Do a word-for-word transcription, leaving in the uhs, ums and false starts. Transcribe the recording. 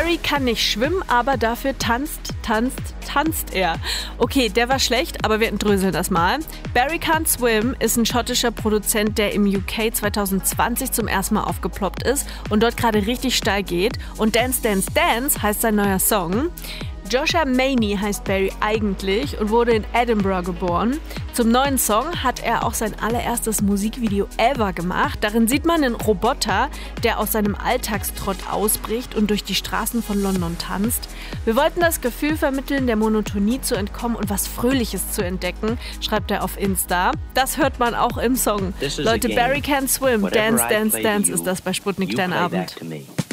Barry kann nicht schwimmen, aber dafür tanzt, tanzt, tanzt er. Okay, der war schlecht, aber wir entdröseln das mal. Barry Can't Swim ist ein schottischer Produzent, der im U K zwanzig zwanzig zum ersten Mal aufgeploppt ist und dort gerade richtig steil geht. Und Dance, Dance, Dance heißt sein neuer Song. Joshua Maney heißt Barry eigentlich und wurde in Edinburgh geboren. Zum neuen Song hat er auch sein allererstes Musikvideo ever gemacht. Darin sieht man einen Roboter, der aus seinem Alltagstrott ausbricht und durch die Straßen von London tanzt. Wir wollten das Gefühl vermitteln, der Monotonie zu entkommen und was Fröhliches zu entdecken, schreibt er auf Insta. Das hört man auch im Song. Leute, Barry Can't Swim, Dance, Dance, Dance ist das bei Sputnik Dein Abend.